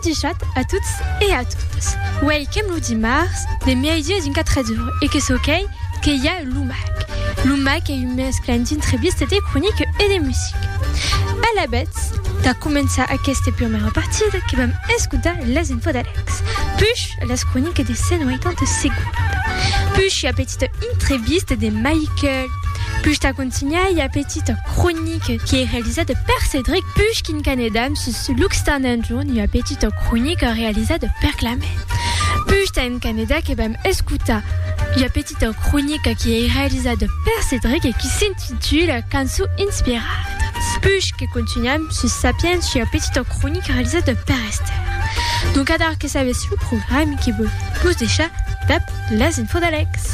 Adichat à toutes et à tous. Ouais, comme le mars, des médias d'une 4 heures et que c'est ok qu'il y a Lumac. Lumac est une mesclandine très biste des chroniques et des musiques. À la bête, t'as commencé à cette première partie qui va m'écouter les infos d'Alex. Puis, les chroniques des scènes de secondes. Puis, il y a petite entreviste de Michael. Puis, t'as continué, il y a petite chronique qui est réalisée de Père Cédric. Puis, qu'in Canada, sur Luxton and John, il y a petite chronique réalisée de Père Clamen. Puis, t'as une Canada qui va m'écouter. Il y a petite chronique qui est réalisée de Père Cédric et qui s'intitule Canso Inspirate. Puis, qui continue sur Sapiens, il y a petite chronique réalisée de Père Esther. Donc, alors que ça va sur le programme qui veut plus déjà, tape les infos d'Alex.